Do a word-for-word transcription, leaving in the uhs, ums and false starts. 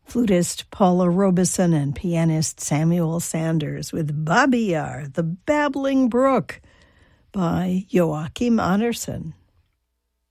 Flutist Paula Robeson and pianist Samuel Sanders with Babi Yar, the Babbling Brook by Joachim Andersen.